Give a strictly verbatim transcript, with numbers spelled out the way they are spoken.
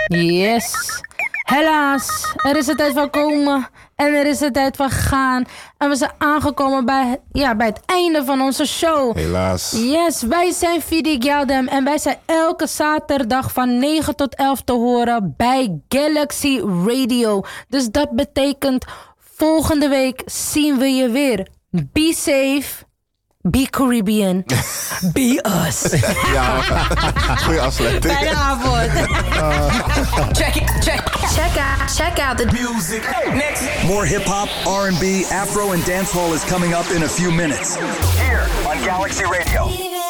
Yes. Helaas, er is de tijd van komen en er is de tijd van gaan. En we zijn aangekomen bij, ja, bij het einde van onze show. Helaas. Yes, wij zijn Fidi Galdem en wij zijn elke zaterdag van negen tot elf te horen bij Galaxy Radio. Dus dat betekent volgende week zien we je weer. Be safe. Be Caribbean. Be us. Ja, goeie afsluiting. Fijne avond. Check it, check. Check out, check out the Music. Next. More hip-hop, R and B, Afro, and dancehall is coming up in a few minutes. Here on Galaxy Radio.